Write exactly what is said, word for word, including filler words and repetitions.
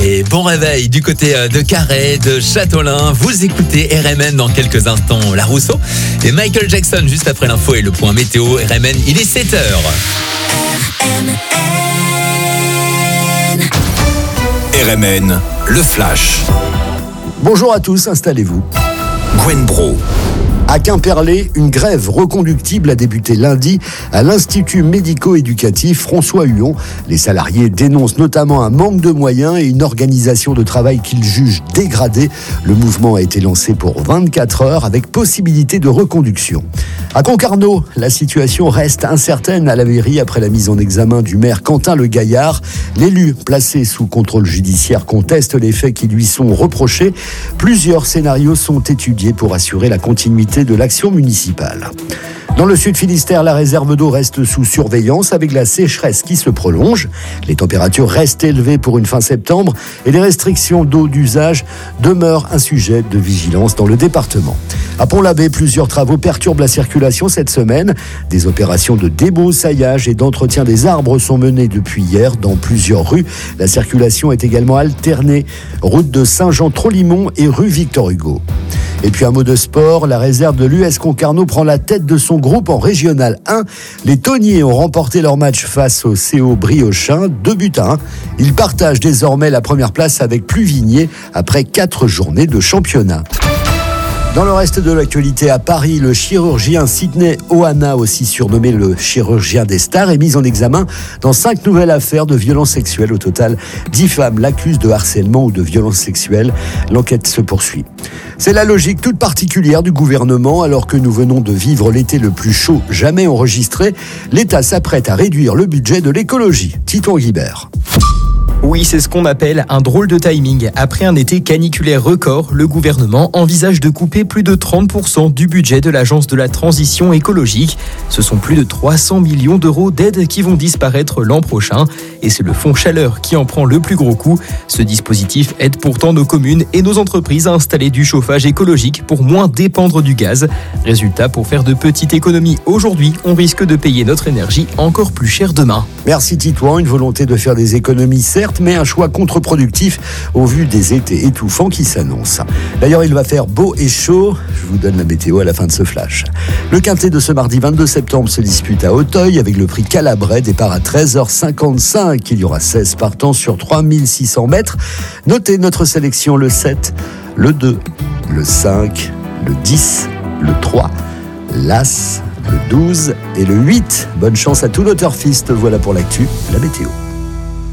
Et bon réveil du côté de Carhaix, de Châteaulin. Vous écoutez R M N dans quelques instants, La Rousseau. Et Michael Jackson juste après l'info et le point météo. R M N, il est sept heures. R M N. R M N, le flash. Bonjour à tous, installez-vous. Gwen Bro. À Quimperlé, une grève reconductible a débuté lundi à l'Institut médico-éducatif François Huon. Les salariés dénoncent notamment un manque de moyens et une organisation de travail qu'ils jugent dégradée. Le mouvement a été lancé pour vingt-quatre heures avec possibilité de reconduction. À Concarneau, la situation reste incertaine à la mairie après la mise en examen du maire Quentin Le Gaillard. L'élu, placé sous contrôle judiciaire, conteste les faits qui lui sont reprochés. Plusieurs scénarios sont étudiés pour assurer la continuité de l'action municipale. Dans le sud Finistère, la réserve d'eau reste sous surveillance avec la sécheresse qui se prolonge. Les températures restent élevées pour une fin septembre et les restrictions d'eau d'usage demeurent un sujet de vigilance dans le département. À Pont-l'Abbé, plusieurs travaux perturbent la circulation cette semaine. Des opérations de débroussaillage et d'entretien des arbres sont menées depuis hier dans plusieurs rues. La circulation est également alternée. Route de Saint-Jean-Trolimont et rue Victor Hugo. Et puis un mot de sport, la réserve de l'U S Concarneau prend la tête de son groupe en Régional un. Les Tonniers ont remporté leur match face au C O Briochin, deux buts à un. Ils partagent désormais la première place avec Pluvigné après quatre journées de championnat. Dans le reste de l'actualité, à Paris, le chirurgien Sidney Ohana, aussi surnommé le chirurgien des stars, est mis en examen dans cinq nouvelles affaires de violences sexuelles. Au total, dix femmes l'accusent de harcèlement ou de violences sexuelles. L'enquête se poursuit. C'est la logique toute particulière du gouvernement. Alors que nous venons de vivre l'été le plus chaud jamais enregistré, l'État s'apprête à réduire le budget de l'écologie. Titon Guibert. Oui, c'est ce qu'on appelle un drôle de timing. Après un été caniculaire record, le gouvernement envisage de couper plus de trente pour cent du budget de l'Agence de la transition écologique. Ce sont plus de trois cents millions d'euros d'aides qui vont disparaître l'an prochain. Et c'est le fonds chaleur qui en prend le plus gros coup. Ce dispositif aide pourtant nos communes et nos entreprises à installer du chauffage écologique pour moins dépendre du gaz. Résultat, pour faire de petites économies aujourd'hui, on risque de payer notre énergie encore plus cher demain. Merci Titouan, une volonté de faire des économies certes, mais un choix contre-productif au vu des étés étouffants qui s'annoncent. D'ailleurs, il va faire beau et chaud. Je vous donne la météo à la fin de ce flash. Le quintet de ce mardi vingt-deux septembre se dispute à Auteuil avec le prix Calabrais, départ à treize heures cinquante-cinq. Il y aura seize partants sur trois mille six cents mètres. Notez notre sélection: le sept, le deux, le cinq, le dix, le trois, l'As, le douze et le huit. Bonne chance à tous nos turfistes. Voilà pour l'actu, la météo.